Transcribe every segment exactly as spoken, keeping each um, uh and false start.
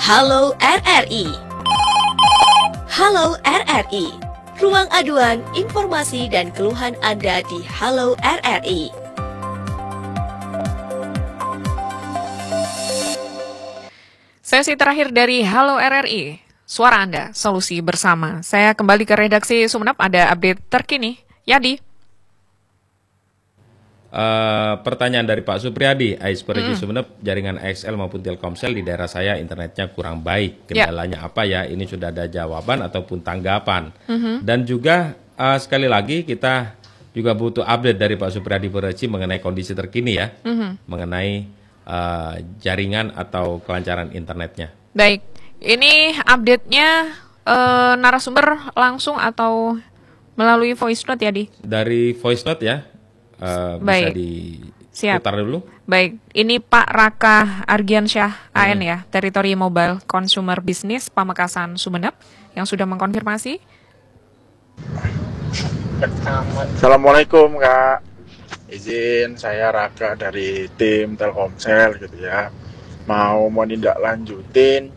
Halo R R I. Halo R R I. Ruang aduan, informasi dan keluhan Anda di Halo R R I. Sesi terakhir dari Halo R R I. Suara Anda, solusi bersama. Saya kembali ke redaksi Sumeneb, ada update terkini. Yadi. Uh, pertanyaan dari Pak Supriyadi, Ais Perigi Mm. Sumeneb, jaringan A X L maupun Telkomsel di daerah saya internetnya kurang baik. Kendalanya yeah. apa ya? Ini sudah ada jawaban ataupun tanggapan. Mm-hmm. Dan juga uh, sekali lagi kita juga butuh update dari Pak Supriyadi Perigi mengenai kondisi terkini ya, mm-hmm. mengenai uh, jaringan atau kelancaran internetnya. Baik, ini update-nya uh, narasumber langsung atau melalui voice note ya, Di? Dari voice note ya. Uh, bisa diputar dulu. Baik, ini Pak Raka Argiansyah A N hmm. ya, Teritori Mobile Consumer Business Pamekasan Sumeneb yang sudah mengkonfirmasi. Assalamualaikum Kak, izin saya Raka dari tim Telkomsel gitu ya, mau menindaklanjutin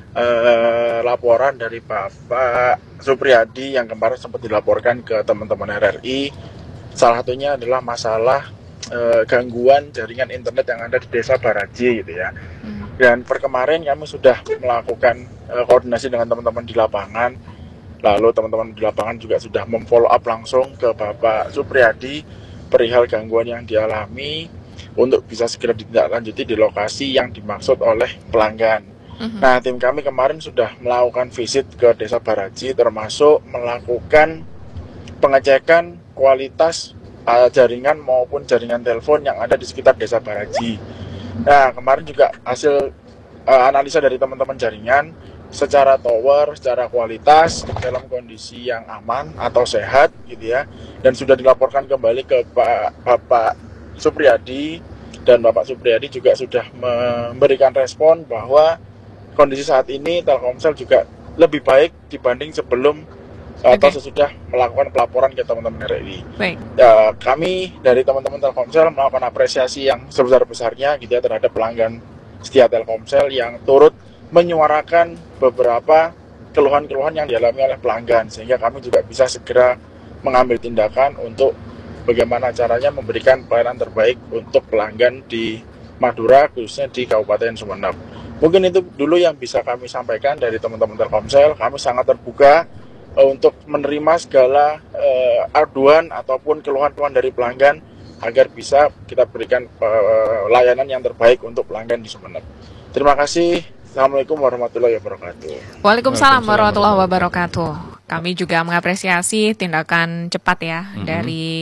uh, laporan dari Bapak Supriyadi yang kemarin sempat dilaporkan ke teman-teman R R I. Salah satunya adalah masalah e, gangguan jaringan internet yang ada di Desa Baraji gitu ya. Hmm. Dan per kemarin kami sudah melakukan e, koordinasi dengan teman-teman di lapangan. Lalu teman-teman di lapangan juga sudah memfollow up langsung ke Bapak Supriyadi perihal gangguan yang dialami untuk bisa segera ditindaklanjuti di lokasi yang dimaksud oleh pelanggan. Hmm. Nah, tim kami kemarin sudah melakukan visit ke Desa Baraji termasuk melakukan pengecekan kualitas uh, jaringan maupun jaringan telepon yang ada di sekitar Desa Baraji. Nah, kemarin juga hasil uh, analisa dari teman-teman jaringan secara tower, secara kualitas dalam kondisi yang aman atau sehat gitu ya. Dan sudah dilaporkan kembali ke Pak Bapak Supriyadi, dan Bapak Supriyadi juga sudah memberikan respon bahwa kondisi saat ini Telkomsel juga lebih baik dibanding sebelum atau okay. sesudah melakukan pelaporan ke teman-teman R R I. Baik. Ya, kami dari teman-teman Telkomsel melakukan apresiasi yang sebesar-besarnya gitu ya terhadap pelanggan setia Telkomsel yang turut menyuarakan beberapa keluhan-keluhan yang dialami oleh pelanggan, sehingga kami juga bisa segera mengambil tindakan untuk bagaimana caranya memberikan pelayanan terbaik untuk pelanggan di Madura, khususnya di Kabupaten Sumeneb. Mungkin itu dulu yang bisa kami sampaikan dari teman-teman Telkomsel. Kami sangat terbuka untuk menerima segala uh, aduan ataupun keluhan-keluhan dari pelanggan agar bisa kita berikan uh, layanan yang terbaik untuk pelanggan di Sumeneb. Terima kasih. Assalamualaikum warahmatullahi wabarakatuh. Waalaikumsalam warahmatullahi wabarakatuh. Kami juga mengapresiasi tindakan cepat ya mm-hmm. dari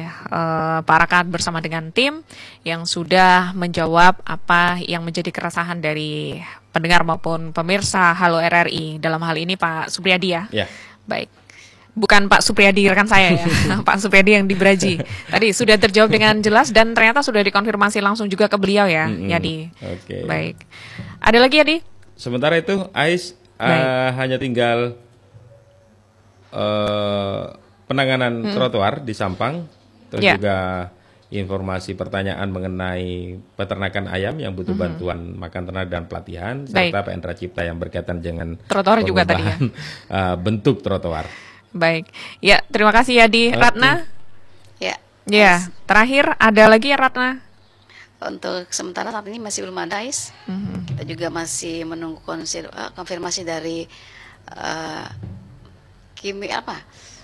uh, Pak Raka bersama dengan tim yang sudah menjawab apa yang menjadi keresahan dari pendengar maupun pemirsa Halo R R I. Dalam hal ini Pak Supriyadi ya. Yeah. Baik, bukan Pak Supriyadi rekan saya ya, Pak Supriyadi yang di Baraji. Tadi sudah terjawab dengan jelas dan ternyata sudah dikonfirmasi langsung juga ke beliau ya, mm-hmm. Yadi. Oke. Okay. Baik, ada lagi Yadi? Sementara itu, Ais uh, hanya tinggal uh, penanganan hmm. trotoar di Sampang, terus yeah. juga informasi pertanyaan mengenai peternakan ayam yang butuh mm-hmm. bantuan makan ternak dan pelatihan, Baik. serta P N R A Cipta yang berkaitan dengan trotoar juga tadi ya. uh, bentuk trotoar. Baik, ya terima kasih ya di Ratna. Ya. Ya, terakhir ada lagi ya Ratna. Untuk sementara saat ini masih belum ada Ais. Mm-hmm. Kita juga masih menunggu konfirmasi dari uh, Kimi apa?